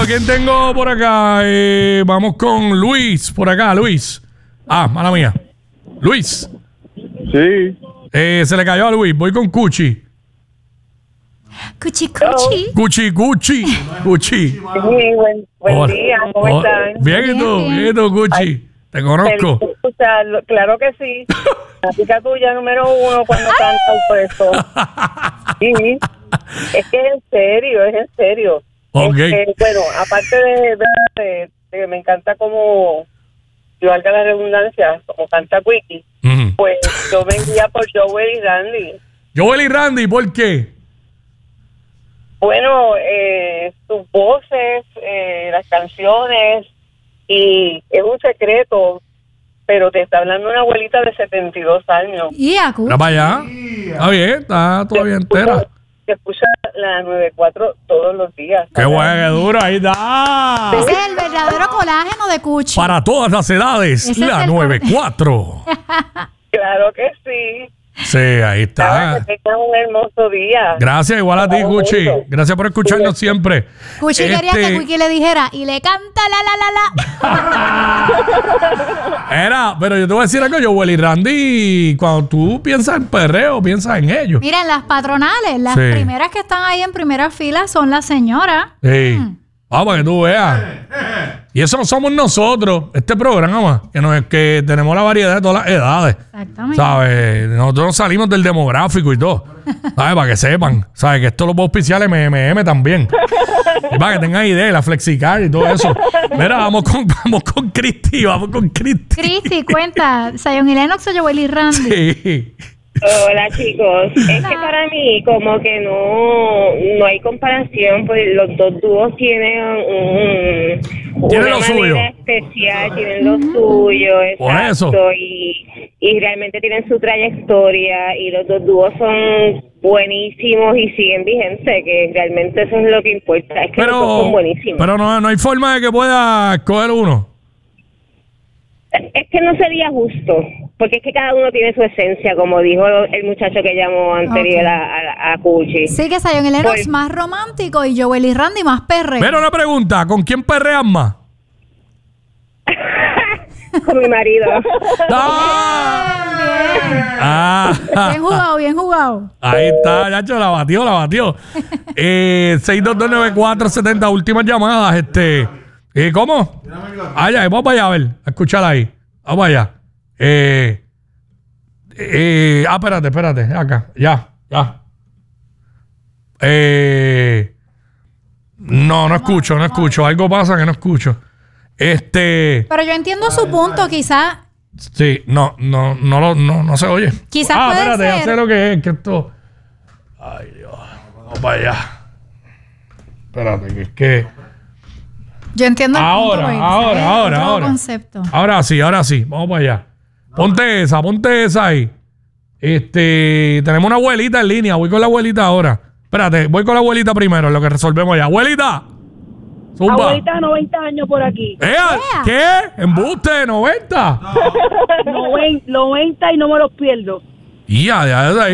¿Quién tengo por acá? Vamos con Luis, por acá, Luis. Mala mía. Luis. Sí. Se le cayó a Luis. Voy con Cuchi. Cuchi. Cuchi. Sí, buen día, ¿cómo están? Bien, ¿y tú, Cuchi? Te conozco. Feliz de escucharlo. Claro que sí. La pica tuya número 1 cuando canta el puesto. Sí. Es que es en serio. Okay. Bueno, aparte de me encanta como, yo valga la redundancia, como canta Wiki, pues yo me guía por Joel y Randy. Joel y Randy, ¿por qué? Bueno, sus voces, las canciones, y es un secreto, pero te está hablando una abuelita de 72 años. Yeah, Mira para allá. Está bien, está todavía entera. Que escucha la 94 todos los días. Qué bueno, qué duro, ahí está. Ese es el verdadero colágeno de Cuchi. Para todas las edades, Ese la es el 94. Claro que sí. Sí, ahí está. Que tengan un hermoso día. Gracias, igual a ti, Cuchi. Gracias por escucharnos siempre. Cuchi quería que Wiki le dijera y le canta Pero yo te voy a decir algo, Joel y Randy, cuando tú piensas en perreo, piensas en ellos. Mira, en las patronales, las primeras que están ahí en primera fila son las señoras. Sí. Para que tú veas. Y eso somos nosotros, este programa, que tenemos la variedad de todas las edades. Exactamente. ¿Sabes? Nosotros salimos del demográfico y todo. ¿Sabes? Para que sepan. ¿Sabes? Que esto lo puedo auspiciar MMM también. Y para que tengan idea, la FlexiCard y todo eso. Mira, vamos con Cristi. Cristi, cuenta. Zion y Lennox o Joel y Randy. Sí. Hola, chicos. Es que para mí como que no hay comparación, pues los dos dúos tienen ¿Tienen una lo suyo? manera especial, tienen lo suyo, Por exacto, eso. y realmente tienen su trayectoria, y los dos dúos son buenísimos y siguen vigentes, que realmente eso es lo que importa, es que los dos son buenísimos. Pero no hay forma de que pueda escoger uno. Es que no sería justo, porque es que cada uno tiene su esencia, como dijo el muchacho que llamó anterior a Cuchi. Sí, que Zion y Lennox más romántico y Joel y Randy más perreo. Pero una pregunta, ¿con quién perreas más? Con mi marido. Bien jugado. Ahí está, Yacho, la batió. 6229470, últimas llamadas, ¿cómo? Ya, vamos para allá a ver, a escucharla ahí. Vamos allá. Espérate, acá, ya. No escucho. Algo pasa que no escucho. Pero yo entiendo su punto, quizás. Sí, no se oye. Quizás puede espérate, ser. ya sé lo que es, que esto. Ay, Dios. Vamos para allá. Espérate, que es que. Yo entiendo el punto. Ahora. Concepto. Ahora sí. Vamos para allá. Ponte esa ahí. Tenemos una abuelita en línea. Voy con la abuelita ahora. Espérate, voy con la abuelita primero, en lo que resolvemos ya. ¡Abuelita! Zumba. Abuelita, 90 años por aquí. ¿Qué? ¿Embuste? ¿90? 90 y no me los pierdo. Ya, ahí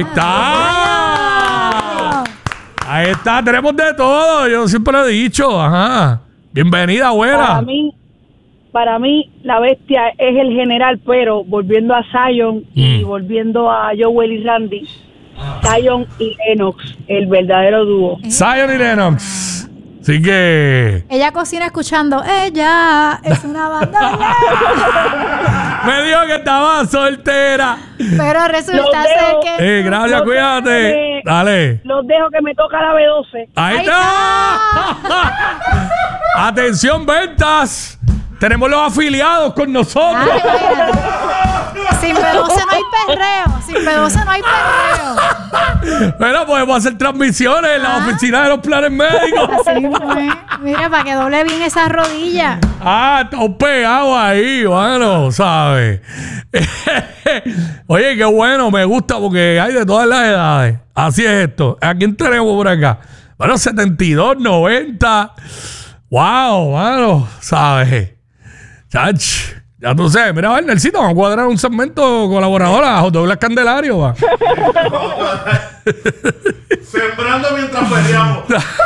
está. Ahí está, tenemos de todo. Yo siempre lo he dicho. Ajá. Bienvenida, abuela. Para mí, la bestia es el general, pero volviendo a Zion y volviendo a Joel y Randy, Zion y Lennox, el verdadero dúo. Zion y Lennox. Así que... Ella cocina escuchando, ella es una bandolera. Me dijo que estaba soltera. Pero resulta ser que... gracias, cuídate. Dale. Los dejo que me toca la B12. Ahí está. Atención, ventas. Tenemos los afiliados con nosotros. Sin B12 no hay perreo. Bueno, podemos hacer transmisiones en la oficina de los planes médicos. Así fue. Mira, para que doble bien esa rodilla. Estamos pegados ahí, bueno, ¿sabes? Oye, qué bueno, me gusta porque hay de todas las edades. Así es esto. ¿A quién tenemos por acá? Bueno, 72, 90. Wow, mano, ¿sabes? Chach, ya tú sabes. Mira, a ver, Nelsito, vamos a cuadrar un segmento colaboradora a Douglas Candelario, va. Sembrando mientras peleamos.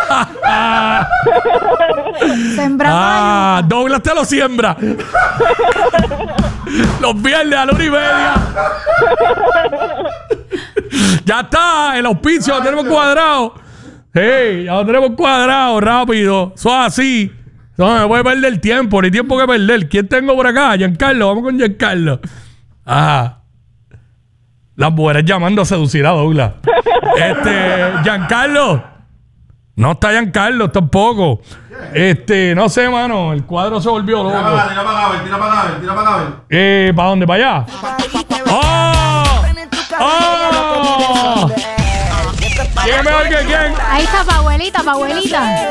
Sembrando. Douglas te lo siembra. Los viernes a la 1:30. Ya está, el auspicio lo tenemos cuadrado. Hey, ya lo tenemos cuadrado, rápido. Eso es así. No me puede perder tiempo, ni tiempo que perder. ¿Quién tengo por acá? Giancarlo, vamos con Giancarlo. Ajá. Las mujeres llamando a seducir a Douglas. Giancarlo. No está Giancarlo tampoco. No sé, mano. El cuadro se volvió loco. Tira para acá. ¿Para dónde? ¿Para allá? ¡Oh! ¡Oh! ¿Quién es mejor que quién? Ahí está, pa' abuelita, pa' abuelita.